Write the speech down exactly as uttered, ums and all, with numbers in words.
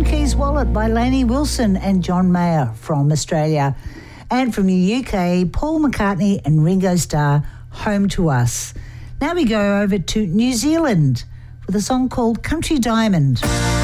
Keys Wallet by Lainey Wilson and John Mayer from Australia. And from the U K, Paul McCartney and Ringo Starr, Home to Us. Now we go over to New Zealand with a song called Country Diamond.